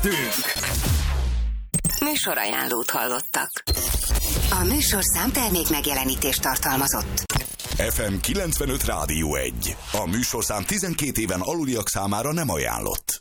Műsorajánlót hallottak. A műsorszám termék megjelenítést tartalmazott. FM 95 Rádió 1. A műsorszám 12 éven aluliak számára nem ajánlott.